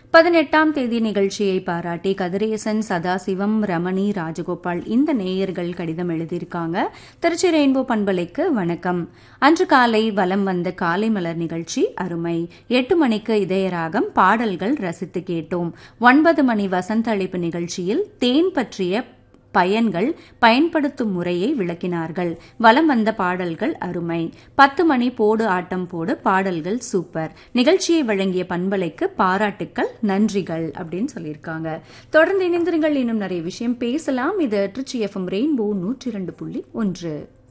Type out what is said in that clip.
18ஆம் தேதி நிகழ்ச்சியை பாராட்டி கதிரேசன், சதாசிவம், ரமணி, ராஜகோபால் இந்த நேயர்கள் கடிதம் எழுதியிருக்காங்க. திருச்சி ரெயின்போ பண்பலைக்கு வணக்கம். அன்று காலை வலம் வந்த காலை மலர் நிகழ்ச்சி அருமை. 8 மணிக்கு இதயராகம் பாடல்கள் ரசித்து கேட்டோம். 9 மணி வசந்த அழைப்பு நிகழ்ச்சியில் தேன் பற்றிய பயன்கள் பயன்படுத்தும் முறையை விளக்கினார்கள். வலம் வந்த பாடல்கள் அருமை. 10 மணி போடு ஆட்டம் போடு பாடல்கள் சூப்பர். நிகழ்ச்சியை வழங்கிய பண்பலைக்கு பாராட்டுக்கள், நன்றிகள் அப்படின்னு சொல்லியிருக்காங்க. தொடர்ந்து இணைந்திருங்கள், இன்னும் நிறைய விஷயம் பேசலாம். இது திருச்சி FM ரெயின்போ 102.1.